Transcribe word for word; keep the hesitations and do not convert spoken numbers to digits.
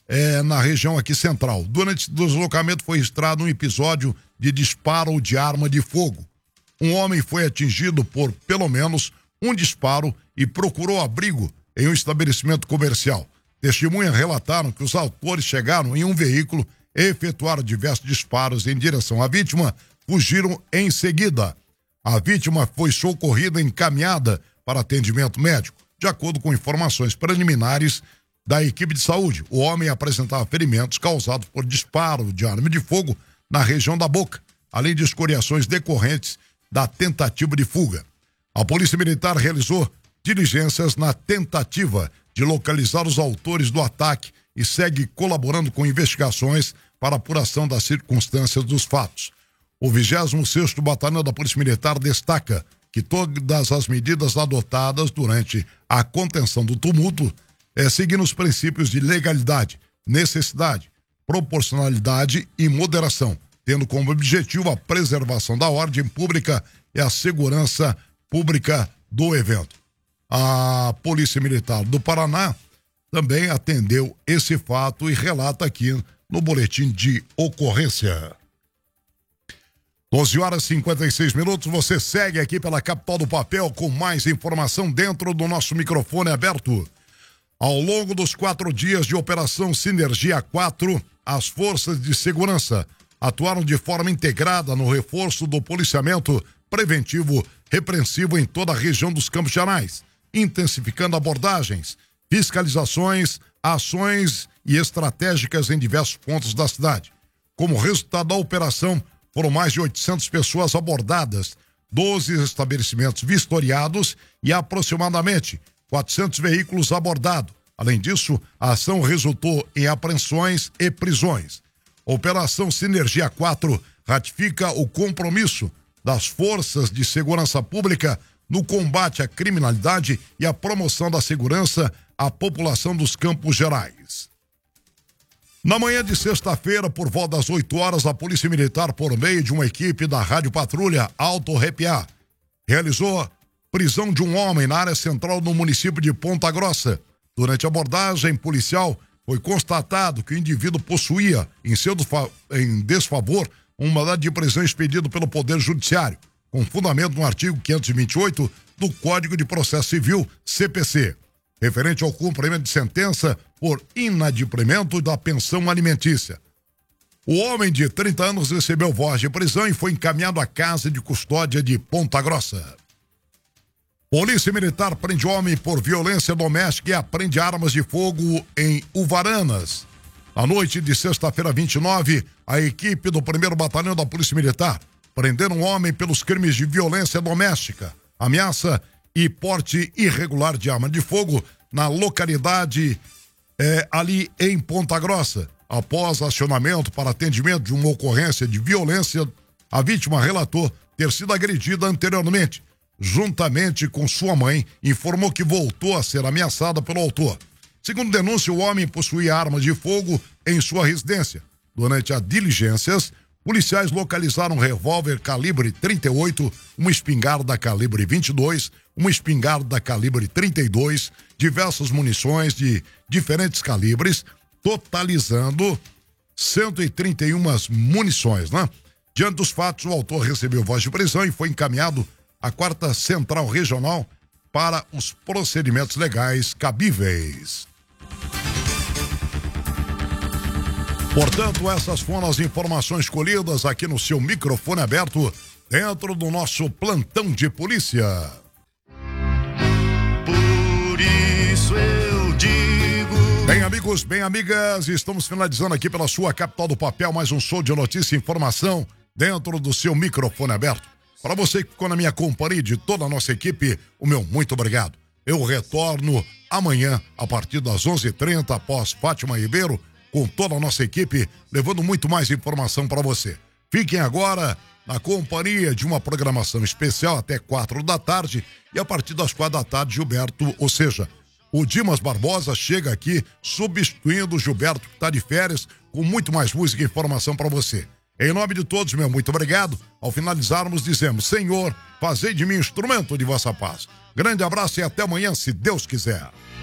é, na região aqui central. Durante o deslocamento foi registrado um episódio de disparo de arma de fogo. Um homem foi atingido por pelo menos um disparo e procurou abrigo em um estabelecimento comercial. Testemunhas relataram que os autores chegaram em um veículo e efetuaram diversos disparos em direção à vítima, fugiram em seguida. A vítima foi socorrida e encaminhada para atendimento médico. De acordo com informações preliminares da equipe de saúde, o homem apresentava ferimentos causados por disparo de arma de fogo na região da boca, além de escoriações decorrentes da tentativa de fuga. A Polícia Militar realizou diligências na tentativa de localizar os autores do ataque e segue colaborando com investigações para apuração das circunstâncias dos fatos. O vigésimo sexto Batalhão da Polícia Militar destaca que todas as medidas adotadas durante a contenção do tumulto é seguindo os princípios de legalidade, necessidade, proporcionalidade e moderação, tendo como objetivo a preservação da ordem pública e a segurança pública do evento. A Polícia Militar do Paraná também atendeu esse fato e relata aqui no boletim de ocorrência. doze horas e cinquenta e seis minutos, você segue aqui pela Capital do Papel com mais informação dentro do nosso microfone aberto. Ao longo dos quatro dias de Operação Sinergia quatro, as forças de segurança atuaram de forma integrada no reforço do policiamento preventivo repreensivo em toda a região dos Campos Gerais, intensificando abordagens, fiscalizações, ações e estratégicas em diversos pontos da cidade. Como resultado da operação, foram mais de oitocentas pessoas abordadas, doze estabelecimentos vistoriados e aproximadamente quatrocentos veículos abordados. Além disso, a ação resultou em apreensões e prisões. A Operação Sinergia quatro ratifica o compromisso das forças de segurança pública no combate à criminalidade e à promoção da segurança à população dos Campos Gerais. Na manhã de sexta-feira, por volta das oito horas, a Polícia Militar, por meio de uma equipe da Rádio Patrulha Alto Arrepiar, realizou prisão de um homem na área central do município de Ponta Grossa. Durante a abordagem policial, foi constatado que o indivíduo possuía, em seu em desfavor, um mandado de prisão expedido pelo Poder Judiciário, com fundamento no artigo quinhentos e vinte e oito do Código de Processo Civil, C P C, referente ao cumprimento de sentença por inadimplemento da pensão alimentícia. O homem de trinta anos recebeu voz de prisão e foi encaminhado à casa de custódia de Ponta Grossa. Polícia Militar prende homem por violência doméstica e apreende armas de fogo em Uvaranas. Na noite de sexta-feira, vinte e nove, a equipe do primeiro Batalhão da Polícia Militar prenderam um homem pelos crimes de violência doméstica, ameaça e porte irregular de arma de fogo na localidade é, ali em Ponta Grossa. Após acionamento para atendimento de uma ocorrência de violência, a vítima relatou ter sido agredida anteriormente. Juntamente com sua mãe, informou que voltou a ser ameaçada pelo autor. Segundo denúncia, o homem possuía armas de fogo em sua residência. Durante as diligências, policiais localizaram um revólver calibre trinta e oito, uma espingarda calibre vinte e dois, uma espingarda calibre trinta e dois, diversas munições de diferentes calibres, totalizando cento e trinta e uma munições, né? Diante dos fatos, o autor recebeu voz de prisão e foi encaminhado à quarta Central Regional para os procedimentos legais cabíveis. Portanto, essas foram as informações colhidas aqui no seu microfone aberto dentro do nosso plantão de polícia. Por isso eu digo... Bem, amigos, bem, amigas, estamos finalizando aqui pela sua Capital do Papel mais um show de notícia e informação dentro do seu microfone aberto. Para você que ficou na minha companhia, de toda a nossa equipe, o meu muito obrigado. Eu retorno amanhã, a partir das onze e trinta, após Fátima Ribeiro, com toda a nossa equipe, levando muito mais informação para você. Fiquem agora na companhia de uma programação especial até quatro da tarde e a partir das quatro da tarde, Gilberto, ou seja, o Dimas Barbosa chega aqui substituindo o Gilberto, que está de férias, com muito mais música e informação para você. Em nome de todos, meu muito obrigado. Ao finalizarmos, dizemos: Senhor, fazei de mim instrumento de vossa paz. Grande abraço e até amanhã, se Deus quiser.